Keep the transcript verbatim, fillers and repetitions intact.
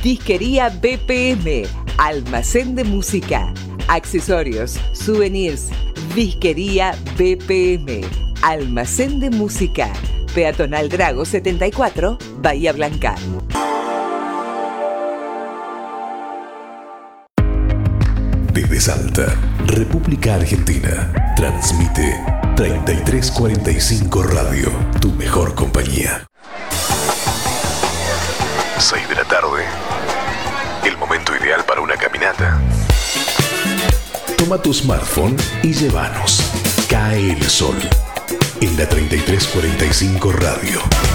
Disquería B P M, almacén de música, accesorios, souvenirs. Disquería B P M, almacén de música. Peatonal Drago setenta y cuatro, Bahía Blanca. Desde Salta, República Argentina, transmite treinta y tres cuarenta y cinco Radio, tu mejor compañía. seis de la tarde, el momento ideal para una caminata. Toma tu smartphone y llévanos. Cae el sol en la treinta y tres cuarenta y cinco Radio.